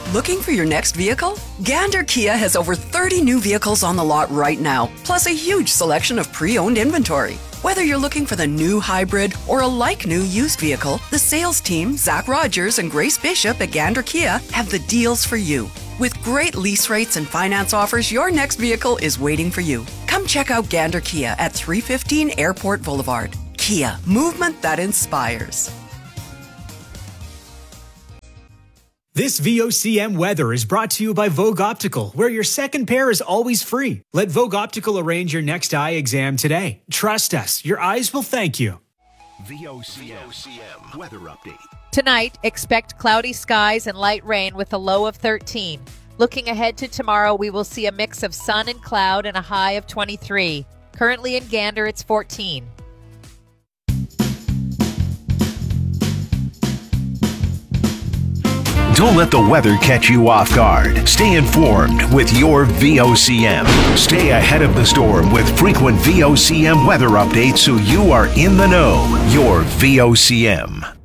Looking for your next vehicle? Gander Kia has over 30 new vehicles on the lot right now, plus a huge selection of pre-owned inventory. Whether you're looking for the new hybrid or a like-new used vehicle, the sales team, Zach Rogers and Grace Bishop at Gander Kia, have the deals for you. With great lease rates and finance offers, your next vehicle is waiting for you. Come check out Gander Kia at 315 Airport Boulevard. Kia, movement that inspires. This VOCM weather is brought to you by Vogue Optical, where your second pair is always free. Let Vogue Optical arrange your next eye exam today. Trust us, your eyes will thank you. VOCM weather update. Tonight, expect cloudy skies and light rain with a low of 13. Looking ahead to tomorrow, we will see a mix of sun and cloud and a high of 23. Currently in Gander, it's 14. Don't let the weather catch you off guard. Stay informed with your VOCM. Stay ahead of the storm with frequent VOCM weather updates so you are in the know. Your VOCM.